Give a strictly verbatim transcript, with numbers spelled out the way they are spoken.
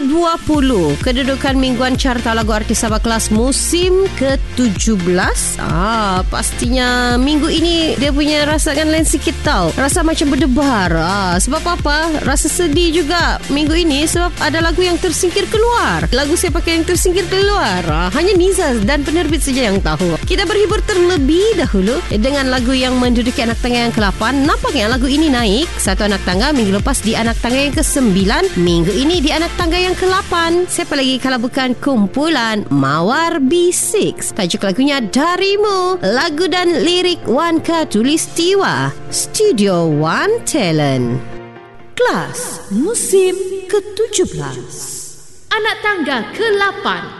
dua puluh. Kedudukan mingguan carta lagu artis Sabah Kelas musim ke tujuh belas. Ah, pastinya minggu ini dia punya rasakan lain sikit tau. Rasa macam berdebar. Ah, sebab apa? Rasa sedih juga minggu ini sebab ada lagu yang tersingkir keluar. Lagu siapa yang tersingkir keluar? Ah, hanya Nizar dan penerbit saja yang tahu. Kita berhibur terlebih dahulu dengan lagu yang menduduki anak tangga yang ke lapan. Nampaknya lagu ini naik satu anak tangga. Minggu lepas di anak tangga yang ke sembilan. Minggu ini di anak tangga yang ke lapan. Siapa lagi kalau bukan kumpulan Mawar B enam. Tajuk lagunya Darimu. Lagu dan lirik Wan Khatulistiwa. Studio One Talent. Kelas musim ke tujuh belas. Anak tangga ke lapan.